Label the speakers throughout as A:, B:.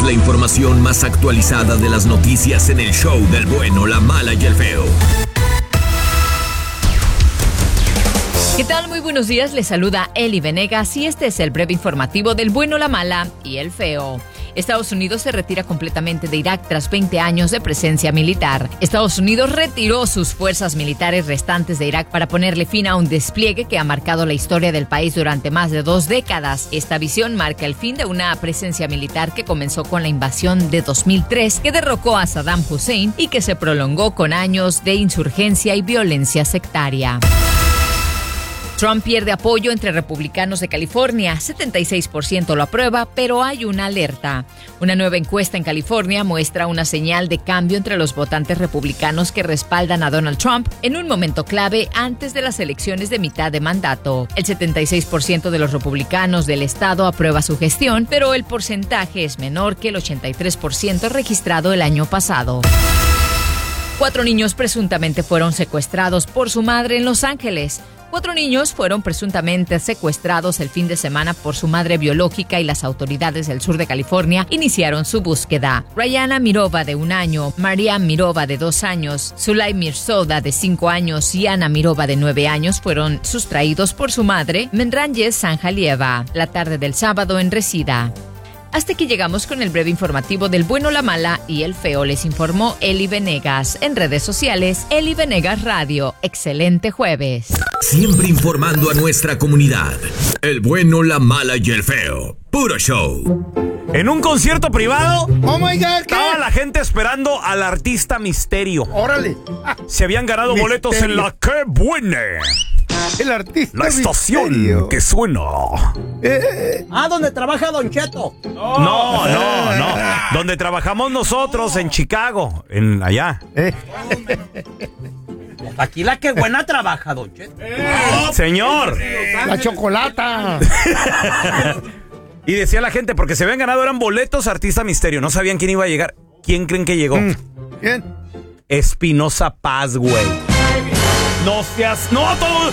A: la información más actualizada de las noticias en el show del bueno, la mala y el feo.
B: ¿Qué tal? Muy buenos días, les saluda Eli Venegas y este es el breve informativo del bueno, la mala y el feo. Estados Unidos se retira completamente de Irak tras 20 años de presencia militar. Estados Unidos retiró sus fuerzas militares restantes de Irak para ponerle fin a un despliegue que ha marcado la historia del país durante más de 2 décadas. Esta visión marca el fin de una presencia militar que comenzó con la invasión de 2003, que derrocó a Saddam Hussein y que se prolongó con años de insurgencia y violencia sectaria. Trump pierde apoyo entre republicanos de California. 76% lo aprueba, pero hay una alerta. Una nueva encuesta en California muestra una señal de cambio entre los votantes republicanos que respaldan a Donald Trump en un momento clave antes de las elecciones de mitad de mandato. El 76% de los republicanos del estado aprueba su gestión, pero el porcentaje es menor que el 83% registrado el año pasado. 4 niños presuntamente fueron secuestrados por su madre en Los Ángeles. 4 niños fueron presuntamente secuestrados el fin de semana por su madre biológica y las autoridades del sur de California iniciaron su búsqueda. Rayana Mirova, de 1 año, Mariam Mirova, de 2 años, Zulay Mirzoda, de 5 años y Ana Mirova, de 9 años, fueron sustraídos por su madre, Menranjes Sanjalieva, la tarde del sábado en Reseda. Hasta aquí llegamos con el breve informativo del bueno, la mala y el feo. Les informó Eli Venegas. En redes sociales, Eli Venegas Radio. Excelente jueves.
A: Siempre informando a nuestra comunidad. El bueno, la mala y el feo. Puro show.
C: En un concierto privado,
D: oh my God,
C: estaba la gente esperando al artista Misterio.
D: Órale.
C: Se habían ganado boletos en la ¡Qué buena!
D: El artista
C: La estación
D: Misterio.
C: que suena.
E: ¿Dónde trabaja Don Cheto?
C: No. Donde trabajamos nosotros, en Chicago, allá.
E: Aquí la que buena trabaja, Don Cheto.
C: Señor.
D: La chocolata.
C: Y decía la gente, porque se habían ganado, eran boletos artista Misterio. No sabían quién iba a llegar. ¿Quién creen que llegó?
D: ¿Quién?
C: Espinosa Paz, güey. No seas... ¡No, todo!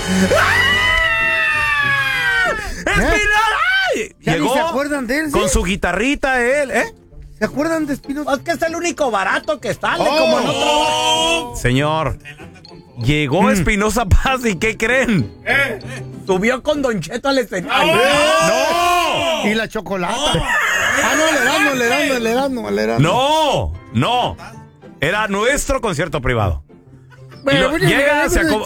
C: ¡Espinosa!
D: ¿Ya
C: Llegó
D: ni se acuerdan de él?
C: con
D: ¿sí?
C: su guitarrita, él,
D: ¿Se acuerdan de Espinosa?
E: Es que es el único barato que sale, como no trabaja.
C: Señor, llegó Espinosa Paz, ¿y qué creen?
E: Subió con Don Cheto al escenario.
C: ¡No!
D: Y la chocolata. No, el Erasmo.
C: No. Era nuestro concierto privado.
D: Pero
C: llega,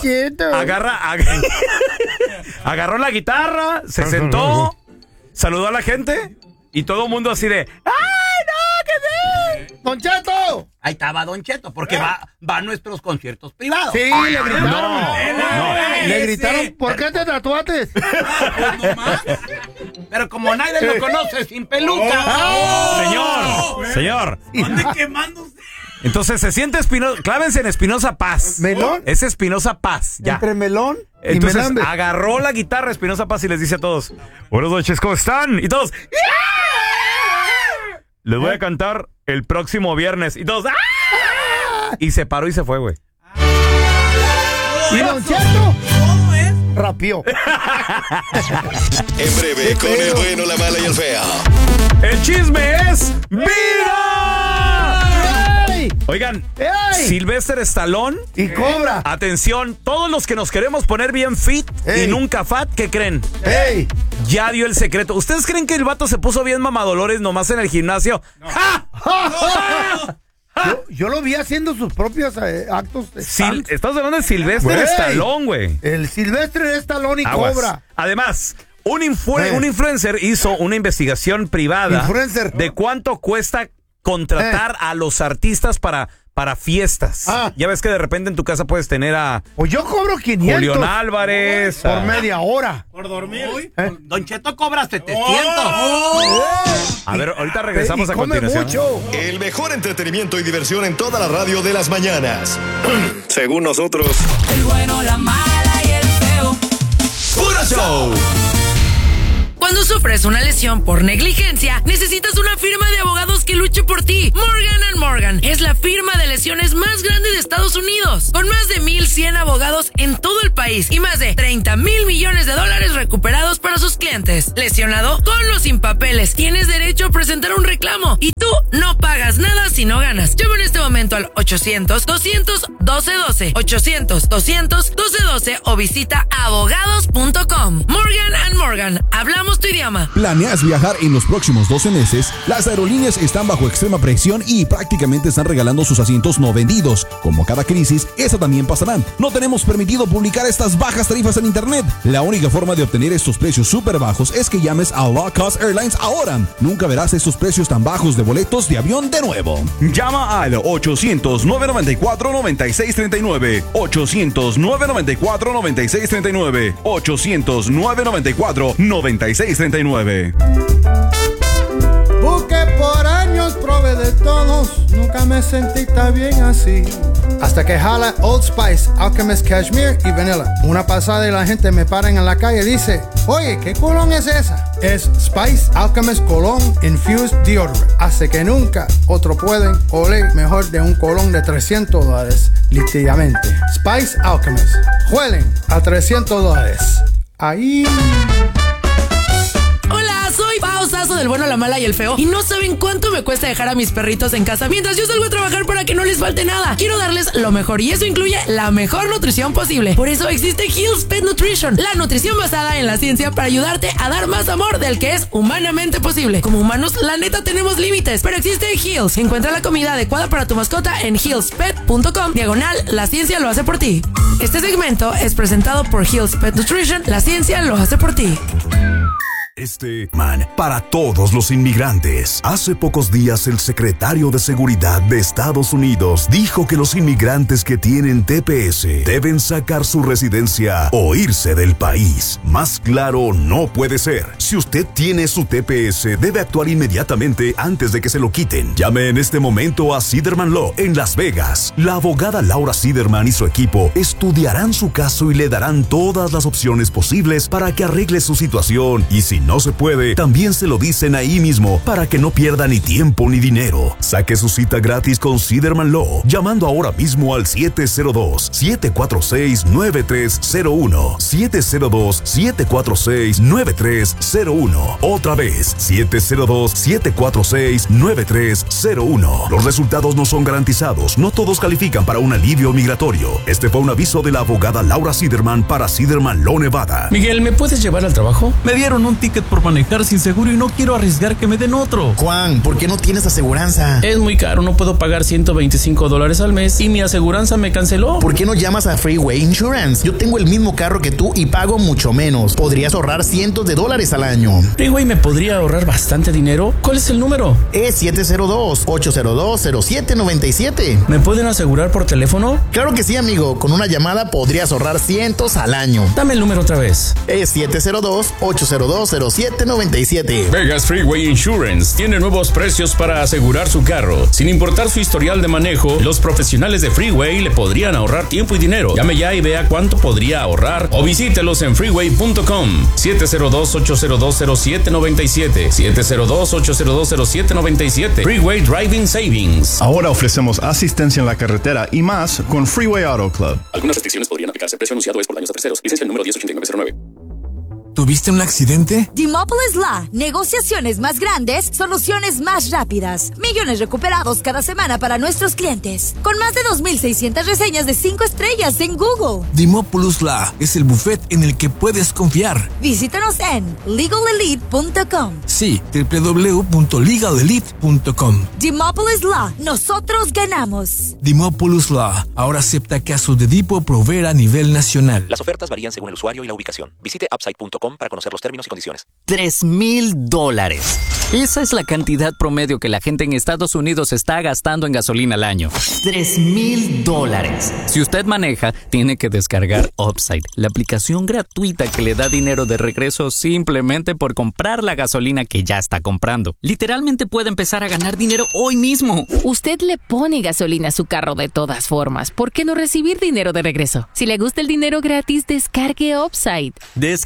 C: agarró la guitarra, se sentó, saludó a la gente y todo el mundo así de ¡ay, no, qué sí!
D: ¡Don Cheto!
E: Ahí estaba Don Cheto, porque va a nuestros conciertos privados.
D: Sí, le gritaron.
C: No.
D: Le gritaron, ¿por qué te tatuaste?
E: Pero como nadie lo conoce, sin peluca.
C: Señor.
E: ¿Dónde quemándose?
C: Entonces se siente Espinosa, clávense en Espinosa Paz.
D: ¿Melón?
C: Es Espinosa Paz, ya.
D: Entre melón y
C: Entonces
D: melambe.
C: agarró la guitarra Espinosa Paz y les dice a todos, buenas noches, ¿cómo están? Y todos, les voy a cantar el próximo viernes. Y todos, y se paró y se fue, güey.
D: ¿Y Don Cheto? Rapió.
A: En breve, con el bueno, la mala y el feo.
C: El chisme es ¡Viva! Oigan, Sylvester Stallone
D: Y Cobra.
C: Atención, todos los que nos queremos poner bien fit y nunca fat, ¿qué creen?
D: ¡Ey!
C: Ya dio el secreto. ¿Ustedes creen que el vato se puso bien mamadolores nomás en el gimnasio? No. ¡Ja!
D: Yo lo vi haciendo sus propios actos.
C: Estamos hablando de Sylvester Stallone, güey.
D: El Silvestre Stallone y
C: Aguas.
D: Cobra.
C: Además, un influencer hizo una investigación privada de cuánto cuesta contratar a los artistas para fiestas. Ya ves que de repente en tu casa puedes tener a...
D: Pues yo cobro 500.
C: Julián Álvarez.
D: Por media hora.
E: ¿Por dormir? Don Cheto cobra 700.
C: A ver, ahorita regresamos a continuación.
D: Mucho.
A: El mejor entretenimiento y diversión en toda la radio de las mañanas. Según nosotros.
F: El bueno, la mala y el feo.
A: ¡Puro show!
F: Cuando sufres una lesión por negligencia, necesitas una firma de abogados que luche por ti. Morgan & Morgan es la firma de lesiones más grande de Estados Unidos, con más de 1,100 abogados en todo el país y más de 30,000 millones de dólares recuperados para sus clientes. Lesionado, con o sin papeles, tienes derecho a presentar un reclamo y tú No pagas nada si no ganas. Llama en este momento al 800-200-1212, 800-200-1212 o visita abogados.com. Morgan & Morgan, hablamos tu idioma.
G: ¿Planeas viajar en los próximos 12 meses? Las aerolíneas están bajo extrema presión y prácticamente están regalando sus asientos no vendidos. Como cada crisis, esa también pasará. No tenemos permitido publicar estas bajas tarifas en internet. La única forma de obtener estos precios súper bajos es que llames a Low Cost Airlines ahora. Nunca verás estos precios tan bajos de boletos de avión de nuevo.
H: Llama al 800-994-9639. 800-994-9639. 800-994-9639.
I: Busqué por años, probé de todos, nunca me sentí tan bien así. Hasta que jala Old Spice, Alchemist Cashmere y Vanilla. Una pasada y la gente me para en la calle y dice, oye, ¿qué colón es esa? Es Spice Alchemist Cologne Infused Deodorant. Hace que nunca otro pueden oler mejor de un colón de $300, literalmente. Spice Alchemist. Huelen a $300. Ahí...
F: Hola, soy Pao Sasso del Bueno, la Mala y el Feo. Y no saben cuánto me cuesta dejar a mis perritos en casa mientras yo salgo a trabajar para que no les falte nada. Quiero darles lo mejor y eso incluye la mejor nutrición posible. Por eso existe Hill's Pet Nutrition, la nutrición basada en la ciencia para ayudarte a dar más amor del que es humanamente posible. Como humanos, la neta tenemos límites, pero existe Hill's. Encuentra la comida adecuada para tu mascota en hillspet.com. La ciencia lo hace por ti. Este segmento es presentado por Hill's Pet Nutrition. La ciencia lo hace por ti.
J: Para todos los inmigrantes. Hace pocos días el secretario de Seguridad de Estados Unidos dijo que los inmigrantes que tienen TPS deben sacar su residencia o irse del país. Más claro no puede ser. Si usted tiene su TPS, debe actuar inmediatamente antes de que se lo quiten. Llame en este momento a Siderman Law en Las Vegas. La abogada Laura Siderman y su equipo estudiarán su caso y le darán todas las opciones posibles para que arregle su situación. Y si no se puede, también se lo dicen ahí mismo para que no pierda ni tiempo ni dinero. Saque su cita gratis con Siderman Law llamando ahora mismo al 702-746-9301. 702-746-9301. Otra vez, 702-746-9301. Los resultados no son garantizados. No todos califican para un alivio migratorio. Este fue un aviso de la abogada Laura Siderman para Siderman Law Nevada.
K: Miguel, ¿me puedes llevar al trabajo? Me dieron un ticket por manejar sin seguro y no quiero arriesgar que me den otro.
L: Juan, ¿por qué no tienes aseguranza?
K: Es muy caro, no puedo pagar $125 al mes y mi aseguranza me canceló.
L: ¿Por qué no llamas a Freeway Insurance? Yo tengo el mismo carro que tú y pago mucho menos. Podrías ahorrar cientos de dólares al año.
K: Freeway me podría ahorrar bastante dinero. ¿Cuál es el número?
L: Es 702-802-0797.
K: ¿Me pueden asegurar por teléfono?
L: Claro que sí, amigo. Con una llamada podrías ahorrar cientos al año.
K: Dame el número otra vez.
L: Es 702-802-0797.
M: Vegas Freeway Insurance tiene nuevos precios para asegurar su carro. Sin importar su historial de manejo, los profesionales de Freeway le podrían ahorrar tiempo y dinero. Llame ya y vea cuánto podría ahorrar o visítelos en freeway.com. 702-802-0797. 702-802-0797. Freeway Driving Savings.
N: Ahora ofrecemos asistencia en la carretera y más con Freeway Auto Club.
M: Algunas restricciones podrían aplicarse. Precio anunciado es por daños a terceros. Licencia el número 108909.
O: ¿Tuviste un accidente?
P: Dimópolis Law. Negociaciones más grandes, soluciones más rápidas. Millones recuperados cada semana para nuestros clientes. Con más de 2,600 reseñas de 5 estrellas en Google.
O: Dimópolis Law es el buffet en el que puedes confiar.
P: Visítanos en legalelite.com.
O: Sí, www.legalelite.com.
P: Dimópolis Law. Nosotros ganamos.
O: Dimópolis Law ahora acepta casos de DIPO proveer a nivel nacional.
Q: Las ofertas varían según el usuario y la ubicación. Visite upside.com para conocer los términos y condiciones.
R: $3,000. Esa es la cantidad promedio que la gente en Estados Unidos está gastando en gasolina al año. $3,000. Si usted maneja, tiene que descargar Upside, la aplicación gratuita que le da dinero de regreso simplemente por comprar la gasolina que ya está comprando. Literalmente puede empezar a ganar dinero hoy mismo.
B: Usted le pone gasolina a su carro de todas formas. ¿Por qué no recibir dinero de regreso? Si le gusta el dinero gratis, descargue Upside.
R: Descargue la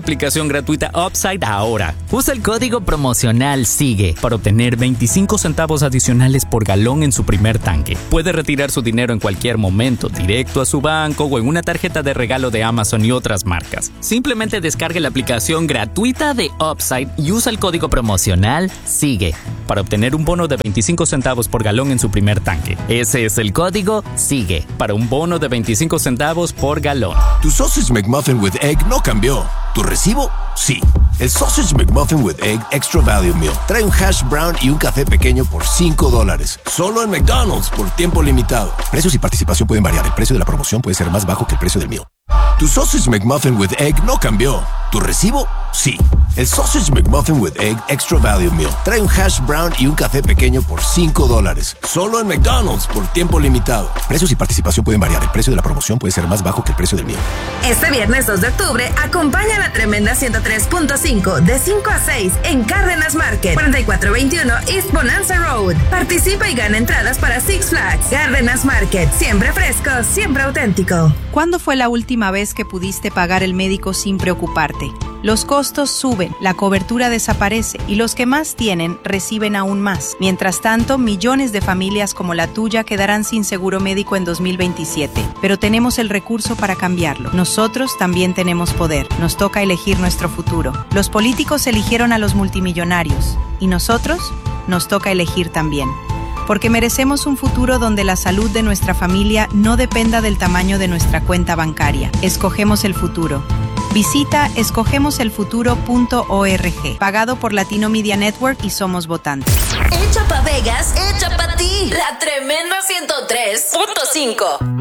R: aplicación gratuita Upside ahora. Usa el código promocional SIGUE para obtener 25 centavos adicionales por galón en su primer tanque. Puede retirar su dinero en cualquier momento, directo a su banco o en una tarjeta de regalo de Amazon y otras marcas. Simplemente descargue la aplicación gratuita de Upside y usa el código promocional SIGUE para obtener un bono de 25 centavos por galón en su primer tanque. Ese es el código SIGUE para un bono de 25 centavos por galón.
S: Tu Sausage McMuffin with Egg no cambió. ¿Tu recibo? Sí. El Sausage McMuffin with Egg Extra Value Meal trae un hash brown y un café pequeño por $5. Solo en McDonald's por tiempo limitado. Precios y participación pueden variar. El precio de la promoción puede ser más bajo que el precio del meal. Tu Sausage McMuffin with Egg no cambió. ¿Tu recibo? Sí. El Sausage McMuffin with Egg Extra Value Meal trae un hash brown y un café pequeño por $5. Solo en McDonald's por tiempo limitado. Precios y participación pueden variar. El precio de la promoción puede ser más bajo que el precio del meal.
T: Este viernes 2 de octubre, acompaña a la tremenda 103.5 de 5 a 6 en Cárdenas Market, 4421 East Bonanza Road. Participa y gana entradas para Six Flags. Cárdenas Market, siempre fresco, siempre auténtico.
U: ¿Cuándo fue la última vez que pudiste pagar el médico sin preocuparte? Los costos suben, la cobertura desaparece y los que más tienen reciben aún más. Mientras tanto, millones de familias como la tuya quedarán sin seguro médico en 2027. Pero tenemos el recurso para cambiarlo. Nosotros también tenemos poder. Nos toca elegir nuestro futuro. Los políticos eligieron a los multimillonarios. ¿Y nosotros? Nos toca elegir también. Porque merecemos un futuro donde la salud de nuestra familia no dependa del tamaño de nuestra cuenta bancaria. Escogemos el futuro. Visita escogemoselfuturo.org. Pagado por Latino Media Network y Somos Votantes.
T: Hecha pa' Vegas, hecha pa' ti. La tremenda 103.5.